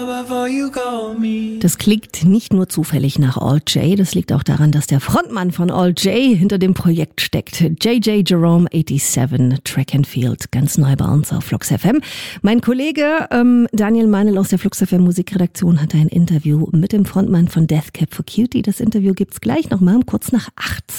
Das klingt nicht nur zufällig nach All J, das liegt auch daran, dass der Frontmann von All J hinter dem Projekt steckt. JJ Jerome 87, Track and Field, ganz neu bei uns auf Flux FM. Mein Kollege Daniel Meinl aus der Flux FM Musikredaktion hatte ein Interview mit dem Frontmann von Death Cab for Cutie. Das Interview gibt's gleich nochmal um kurz nach 8.